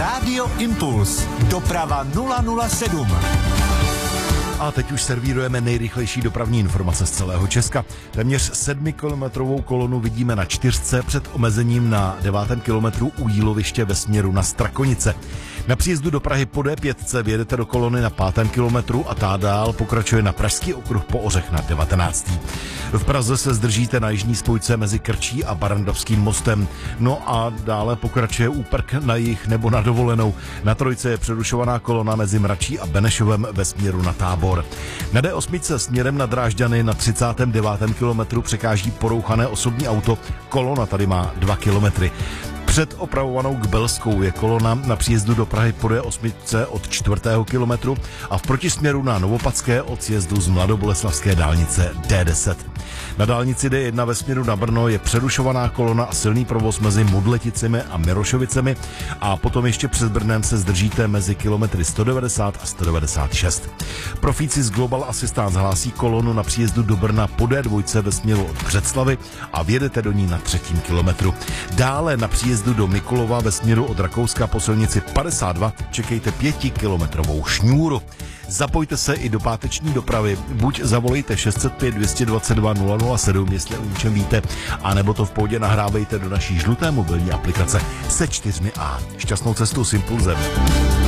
Rádio Impuls. Doprava 007. A teď už servírujeme nejrychlejší dopravní informace z celého Česka. Téměř 7kilometrovou kolonu vidíme na 4 před omezením na 9. kilometru u Jíloviště ve směru na Strakonice. Na příjezdu do Prahy po D5 vyjedete do kolony na 5. kilometru a ta dál pokračuje na Pražský okruh po Ořech na 19. V Praze se zdržíte na jižní spojce mezi Krčí a Barrandovským mostem. No a dále pokračuje úprk na jih nebo na dovolenou. Na trojce je přerušovaná kolona mezi Mračí a Benešovem ve směru na Tábor. Na D8 směrem na Drážďany na 39. kilometru překáží porouchané osobní auto. Kolona tady má 2 kilometry. Před opravovanou k Belskou je kolona na příjezdu do Prahy po D8 od 4. kilometru a v protisměru na Novopadské od sjezdu z mladoboleslavské dálnice D10. Na dálnici D1 ve směru na Brno je přerušovaná kolona a silný provoz mezi Mudleticemi a Mirošovicemi a potom ještě před Brnem se zdržíte mezi kilometry 190 a 196. Profíci z Global Assistance hlásí kolonu na příjezdu do Brna po D2 ve směru od Břeclavy a vjedete do ní na 3. kilometru. Dále na příjezdu do Mikulova ve směru od Rakouska po silnici 52 čekejte 5kilometrovou šňůru. Zapojte se i do páteční dopravy, buď zavolejte 605 222 007, jestli o něčem víte, anebo to v pohodě nahrávejte do naší žluté mobilní aplikace se 4A. Šťastnou cestu s Impulzem.